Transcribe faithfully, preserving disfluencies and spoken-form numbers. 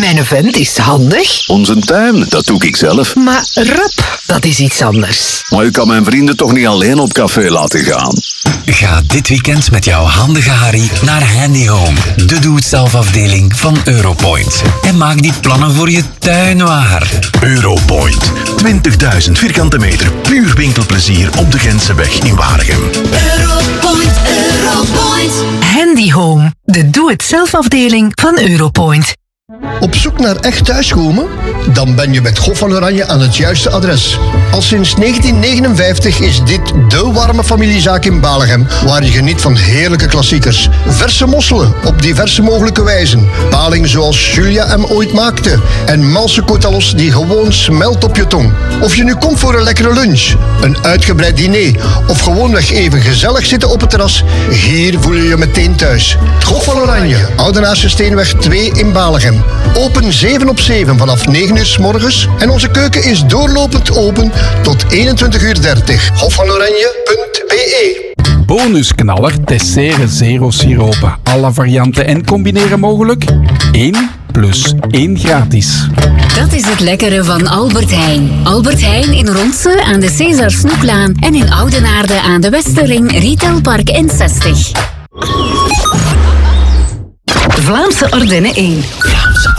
Mijn vent is handig. Onze tuin, dat doe ik zelf. Maar rap, dat is iets anders. Maar ik kan mijn vrienden toch niet alleen op café laten gaan. Ga dit weekend met jouw handige Harry naar Handy Home, de doe-het-zelf-afdeling van Europoint. En maak die plannen voor je tuin waar. Europoint. twintigduizend vierkante meter puur winkelplezier op de Gentseweg in Waregem. Europoint, Europoint. Handy Home, de doe-het-zelf-afdeling van Europoint. Op zoek naar echt thuiskomen? Dan ben je met Hof van Oranje aan het juiste adres. Al sinds negentien negenenvijftig is dit de warme familiezaak in Balegem, waar je geniet van heerlijke klassiekers. Verse mosselen op diverse mogelijke wijzen. Paling zoals Julia hem ooit maakte. En malse kotalos die gewoon smelt op je tong. Of je nu komt voor een lekkere lunch, een uitgebreid diner of gewoonweg even gezellig zitten op het terras, hier voel je je meteen thuis. Hof van Oranje, Oudenaarse Steenweg twee in Balegem. Open zeven op zeven vanaf negen uur 's morgens en onze keuken is doorlopend open tot eenentwintig uur dertig. hof van oranje punt b e. Bonusknaller Tessere Zero siropen. Alle varianten en combineren mogelijk. één plus één gratis. Dat is het lekkere van Albert Heijn. Albert Heijn in Ronse aan de César Snoeklaan en in Oudenaarde aan de Westerring Retailpark N zestig. Vlaamse Ardennen één.